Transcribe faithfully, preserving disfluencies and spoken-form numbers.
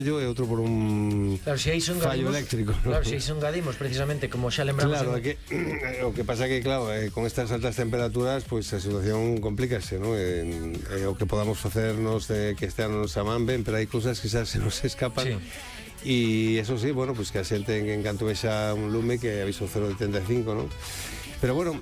e outro por un claro, se fallo eléctrico, ¿no? Claro, se iso engadimos precisamente, como xa lembramos. Claro, en... que, o que pasa que, claro, eh, con estas altas temperaturas, pois pues, a situación complícase, ¿no? Eh, eh, o que podamos facernos de que este ano nos aman ben, pero hai cousas que xa se nos escapan. E sí. Eso sí, bueno, pois pues que a xente en canto vexa un lume que aviso cero setenta e cinco, ¿no? Pero bueno,